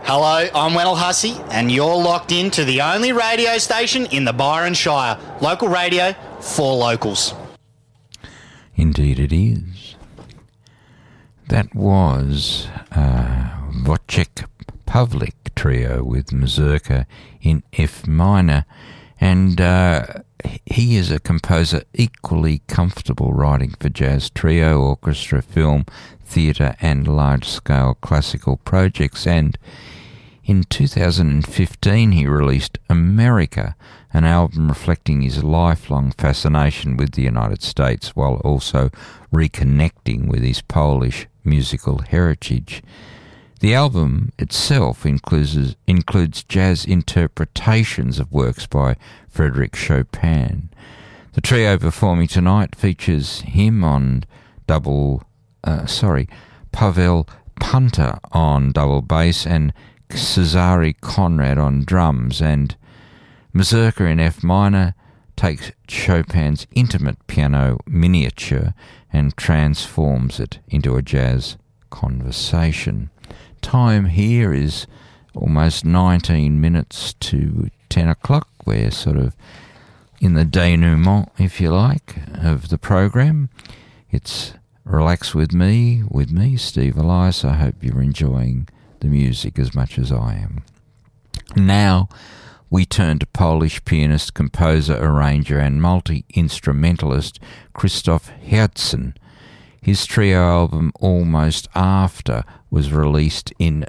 Hello, I'm Wendell Hussey, and you're locked in to the only radio station in the Byron Shire. Local radio for locals. Indeed it is. That was Wojciech Pawlik Trio with Mazurka in F minor, and he is a composer equally comfortable writing for jazz trio, orchestra, film, theatre and large-scale classical projects. And in 2015 he released America, an album reflecting his lifelong fascination with the United States while also reconnecting with his Polish musical heritage. The album itself includes jazz interpretations of works by Frédéric Chopin. The trio performing tonight features him on Pavel Punter on double bass and Cezary Konrad on drums, and Mazurka in F minor takes Chopin's intimate piano miniature and transforms it into a jazz conversation. Time here is almost 19 minutes to 10 o'clock. We're sort of in the denouement, if you like, of the program. It's Relax with me, Steve Elias. I hope you're enjoying the music as much as I am. Now we turn to Polish pianist, composer, arranger and multi-instrumentalist Krzysztof Herzen. His trio album Almost After was released in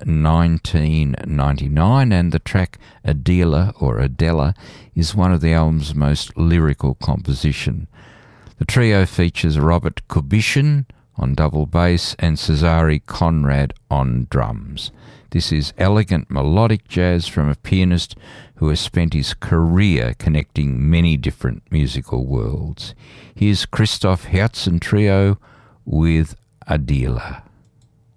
1999, and the track Adela is one of the album's most lyrical composition. The trio features Robert Kubishin on double bass and Cezary Konrad on drums. This is elegant melodic jazz from a pianist who has spent his career connecting many different musical worlds. Here's Krzysztof Herzen Trio with Adela.